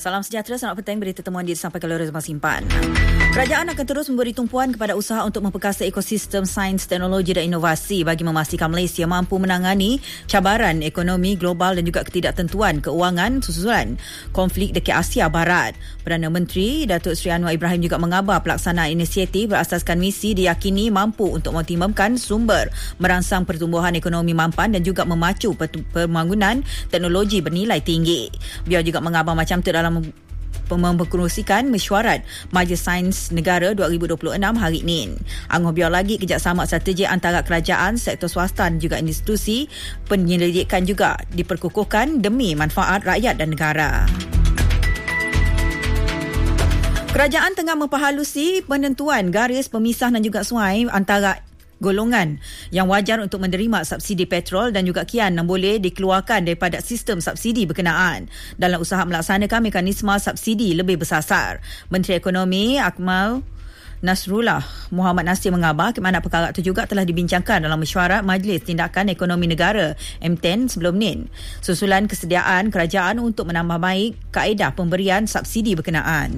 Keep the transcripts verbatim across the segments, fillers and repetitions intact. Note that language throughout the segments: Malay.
Salam sejahtera, selamat petang. Berita temuan disampaikan oleh Rezma Simpan. Kerajaan akan terus memberi tumpuan kepada usaha untuk memperkasa ekosistem sains, teknologi dan inovasi bagi memastikan Malaysia mampu menangani cabaran ekonomi global dan juga ketidaktentuan keuangan susulan konflik dekat Asia Barat. Perdana Menteri Datuk Seri Anwar Ibrahim juga mengabar pelaksanaan inisiatif berasaskan misi diyakini mampu untuk mengoptimumkan sumber, merangsang pertumbuhan ekonomi mampan dan juga memacu pembangunan teknologi bernilai tinggi. Beliau juga mengabar macam tu dalam memperkongsikan mesyuarat Majlis Sains Negara dua ribu dua puluh enam hari ini. Angah biar lagi kerjasama strategi antara kerajaan, sektor swasta dan juga institusi penyelidikan juga diperkukuhkan demi manfaat rakyat dan negara. Kerajaan tengah memperhalusi penentuan garis pemisah dan juga suai antara golongan yang wajar untuk menerima subsidi petrol dan juga kian yang boleh dikeluarkan daripada sistem subsidi berkenaan dalam usaha melaksanakan mekanisme subsidi lebih bersasar. Menteri Ekonomi Akmal Nasrullah Muhammad Nasir mengabar ke mana perkara itu juga telah dibincangkan dalam mesyuarat Majlis Tindakan Ekonomi Negara M sepuluh sebelum ini. Susulan kesediaan kerajaan untuk menambah baik kaedah pemberian subsidi berkenaan.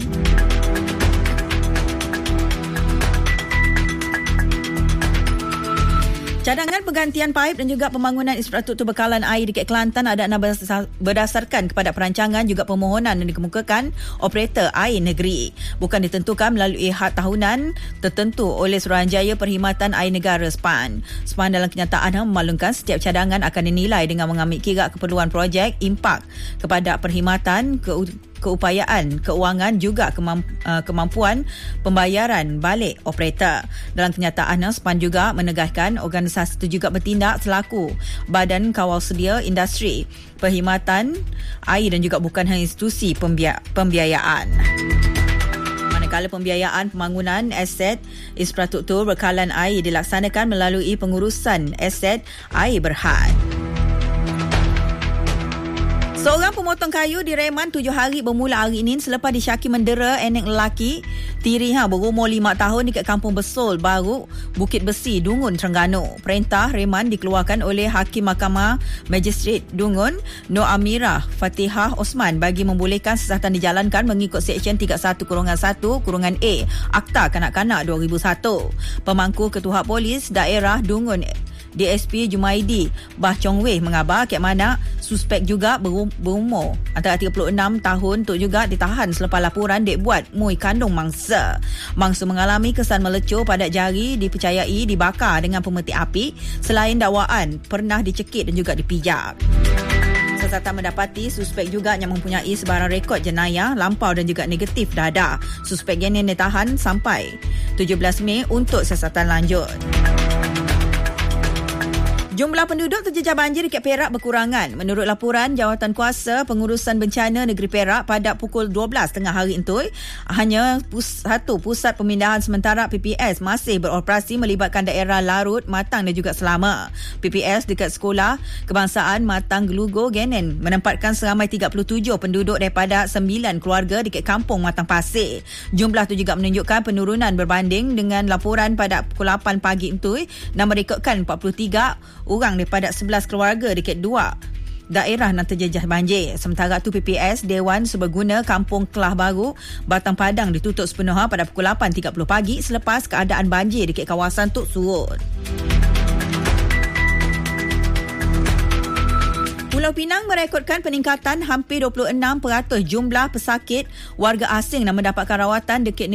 Cadangan pergantian paip dan juga pembangunan infrastruktur bekalan air di Kelantan ada berdasarkan kepada perancangan juga permohonan yang dikemukakan operator air negeri. Bukan ditentukan melalui had tahunan tertentu oleh Suruhanjaya Perkhidmatan Air Negara S P A N. S P A N dalam kenyataan memaklumkan setiap cadangan akan dinilai dengan mengambil kira keperluan projek, impak kepada perkhidmatan, ke keupayaan keuangan juga kemampuan pembayaran balik operator. Dalam kenyataan, S P A N juga menegaskan organisasi itu juga bertindak selaku badan kawal sedia industri perkhidmatan air dan juga bukan hanya institusi pembiay- pembiayaan. Manakala pembiayaan pembangunan aset infrastruktur bekalan air dilaksanakan melalui pengurusan aset air berhad. Seorang pemotong kayu direman tujuh hari bermula hari ini selepas disyaki mendera anak lelaki tiri ha, berumur lima tahun dekat Kampung Besol Baru, Bukit Besi, Dungun, Terengganu. Perintah reman dikeluarkan oleh Hakim Mahkamah Magistrate Dungun, Nur Amirah Fatihah Osman bagi membolehkan siasatan dijalankan mengikut Seksyen tiga puluh satu satu A Akta Kanak-Kanak dua ribu satu. Pemangku Ketua Polis Daerah Dungun D S P Jumaidi Bah Chong Wei mengabar ke mana suspek juga berumur antara tiga puluh enam tahun tu juga ditahan selepas laporan dek buat mui kandung mangsa. Mangsa mengalami kesan melecur pada jari, dipercayai dibakar dengan pemetik api. Selain dakwaan pernah dicekik dan juga dipijak. Siasatan mendapati suspek juga yang mempunyai sebarang rekod jenayah lampau dan juga negatif dadah. Suspek yang ditahan sampai tujuh belas Mei untuk siasatan lanjut. Jumlah penduduk terjejas banjir di Perak berkurangan. Menurut laporan Jawatan Kuasa Pengurusan Bencana Negeri Perak pada pukul dua belas tengah hari itu, hanya pus- satu pusat pemindahan sementara P P S masih beroperasi melibatkan daerah Larut, Matang dan juga Selama. P P S dekat Sekolah Kebangsaan Matang Gelugo Genen menempatkan seramai tiga puluh tujuh penduduk daripada sembilan keluarga dekat Kampung Matang Pasir. Jumlah itu juga menunjukkan penurunan berbanding dengan laporan pada pukul lapan pagi itu dan merekodkan empat puluh tiga orang daripada sebelas keluarga dekat dua daerah yang terjejas banjir. Sementara itu P P S Dewan Seberguna Kampung Kelah Baru Batang Padang ditutup sepenuhnya pada pukul lapan tiga puluh pagi selepas keadaan banjir dekat kawasan Tok surut. Pulau Pinang merekodkan peningkatan hampir dua puluh enam peratus jumlah pesakit warga asing yang mendapatkan rawatan dekat